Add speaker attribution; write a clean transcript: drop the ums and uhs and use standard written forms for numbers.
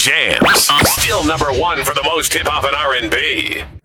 Speaker 1: jams. Still number one for the most hip hop and R&B.